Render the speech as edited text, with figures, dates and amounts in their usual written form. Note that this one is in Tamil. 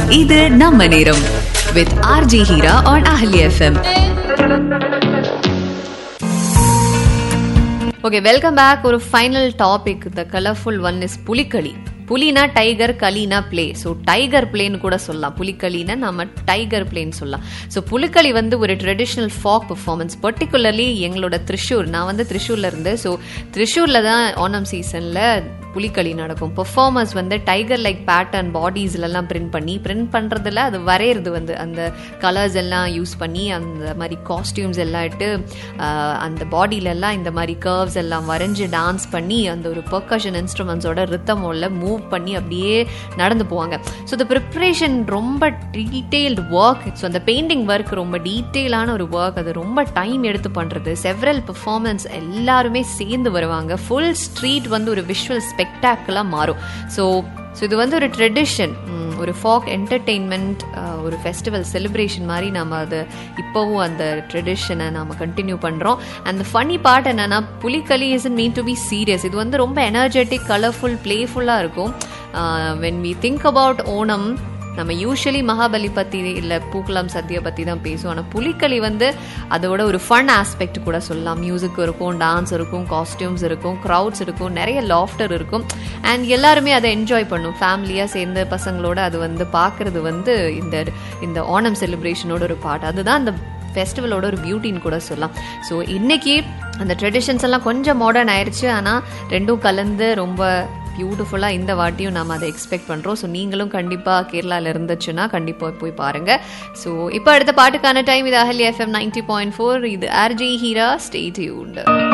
இது நம்ம நேரம் with RJ Hira on Ahli FM. Okay, welcome back. ஒரு final topic, the colorful one is புலிக்களி. புலினா tiger, களினா play. So tiger பிளேன்னு கூட சொல்லலாம், புலிக்களினா நம்ம டைகர் பிளேன்னு சொல்லலாம். ஸோ புலிக்களி வந்து ஒரு ட்ரெடிஷ்னல் ஃபாக் பெர்ஃபார்மன்ஸ், பர்டிகுலர்லி எங்களோட த்ரிஷூர், நான் வந்து த்ரிஷூர்ல இருந்து. ஸோ த்ரிஷூர்ல தான் ஓணம் சீசன்ல புலிக்களி நடக்கும். பெர்ஃபார்மர்ஸ் வந்து டைகர் லைக் பேட்டர்ன் பாடிஸ்லாம் பிரிண்ட் பண்ணுறதுல அது வரைகிறது வந்து அந்த கலர்ஸ் எல்லாம் யூஸ் பண்ணி அந்த மாதிரி காஸ்டியூம்ஸ் எல்லாம் இட்டு அந்த பாடியிலெல்லாம் இந்த மாதிரி கர்வ்ஸ் எல்லாம் வரைஞ்சி டான்ஸ் பண்ணி அந்த ஒரு பெர்கஷன் இன்ஸ்ட்ருமெண்ட்ஸோட ரித்தமோட மூவ் பண்ணி அப்படியே நடந்து போவாங்க. ஸோ இந்த ப்ரிப்ரேஷன் ரொம்ப டீட்டெயில்டு ஒர்க். ஸோ அந்த பெயிண்டிங் ஒர்க் ரொம்ப டீட்டெயிலான ஒரு ஒர்க், அது ரொம்ப டைம் எடுத்து பண்ணுறது. செவரல் பெர்ஃபார்மன்ஸ் எல்லாருமே சேர்ந்து வருவாங்க. ஃபுல் ஸ்ட்ரீட் வந்து ஒரு விஷுவல் ஸ்பெக்டாக்குலாக மாறும். ஸோ இது வந்து ஒரு ட்ரெடிஷன், ஒரு ஃபாக் என்டர்டெயின்மெண்ட், ஒரு ஃபெஸ்டிவல் செலிப்ரேஷன் மாதிரி நம்ம அது இப்போவும் அந்த ட்ரெடிஷனை நம்ம கண்டினியூ பண்ணுறோம். அண்ட் ஃபன்னி பார்ட் என்னென்னா, புலிக்களி isn't mean to be serious. இது வந்து ரொம்ப எனர்ஜெட்டிக், கலர்ஃபுல், பிளேஃபுல்லாக இருக்கும். When we think about Onam, நம்ம யூஸ்வலி மகாபலி பற்றி இல்லை பூக்குளம் சத்யா பற்றி தான் பேசுவோம். ஆனால் புலிக்களி வந்து அதோட ஒரு ஃபன் ஆஸ்பெக்ட் கூட சொல்லலாம். மியூசிக் இருக்கும், டான்ஸ் இருக்கும், காஸ்டியூம்ஸ் இருக்கும், க்ரௌட்ஸ் இருக்கும், நிறைய லாஃப்டர் இருக்கும். அண்ட் எல்லாருமே அதை என்ஜாய் பண்ணும் ஃபேமிலியாக சேர்ந்து பசங்களோட. அது வந்து பார்க்குறது வந்து இந்த ஓணம் செலிப்ரேஷனோட ஒரு பார்ட். அதுதான் அந்த ஃபெஸ்டிவலோட ஒரு பியூட்டின்னு கூட சொல்லலாம். ஸோ இன்னைக்கு அந்த ட்ரெடிஷன்ஸ் எல்லாம் கொஞ்சம் மாடர்ன் ஆயிடுச்சு, ஆனால் ரெண்டும் கலந்து ரொம்ப பியூட்டிஃபுல்லாக இந்த வாட்டியும் நம்ம அதை எக்ஸ்பெக்ட் பண்ணுறோம். ஸோ நீங்களும் கண்டிப்பாக கேரளாவில் இருந்துச்சுன்னா கண்டிப்பாக போய் பாருங்கள். ஸோ இப்போ அடுத்த பாட்டுக்கான டைம். இது அஹல்யா FM 90.4. இது RJ Hira. Stay tuned.